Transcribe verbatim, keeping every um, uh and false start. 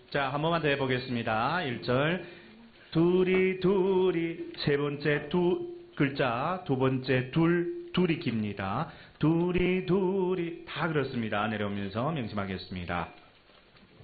자, 한 번만 더 해보겠습니다. 일 절. 둘이, 둘이, 세 번째 두 글자, 두 번째 둘, 둘이 깁니다. 둘이, 둘이, 다 그렇습니다. 내려오면서 명심하겠습니다.